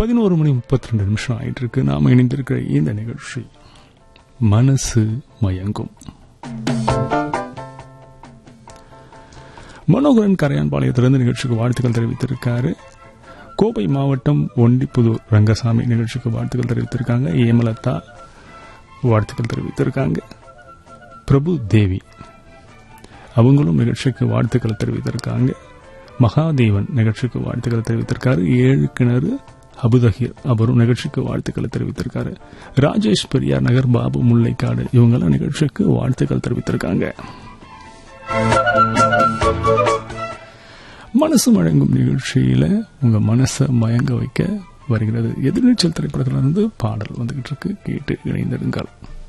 11:32 ஆயிட்டு இருக்கு. நாம இணைந்திருக்கிற இந்த நிகழ்ச்சி மனசு மயங்கும். மனோகரன் கரையான்பாளையத்திலிருந்து நிகழ்ச்சிக்கு வாழ்த்துக்கள் தெரிவித்திருக்காரு. கோவை மாவட்டம் ஒண்டிப்புதூர் ரங்கசாமி நிகழ்ச்சிக்கு வாழ்த்துக்கள் தெரிவித்திருக்காங்க. ஏமலதா வாழ்த்துக்கள் தெரிவித்திருக்காங்க. பிரபு தேவி அவங்களும் நிகழ்ச்சிக்கு வாழ்த்துக்களை தெரிவித்திருக்காங்க. மகாதேவன் நிகழ்ச்சிக்கு வாழ்த்துக்களை தெரிவித்திருக்காரு. 7 கிணறு அபுதஹீர் அவரும் நிகழ்ச்சிக்கு வாழ்த்துக்களை தெரிவித்திருக்காரு. ராஜேஷ் பெரியார் நகர், பாபு முல்லைக்காடு இவங்கெல்லாம் நிகழ்ச்சிக்கு வாழ்த்துக்கள் தெரிவித்திருக்காங்க. மனசு மயங்கும் நிகழ்ச்சியில உங்க மனசை மயங்க வைக்க வருகிறது எதிர்நீச்சல் திரைப்படத்திலிருந்து பாடல் வந்துகிட்டு இருக்கு. கேட்டு இணைந்திருங்கள்.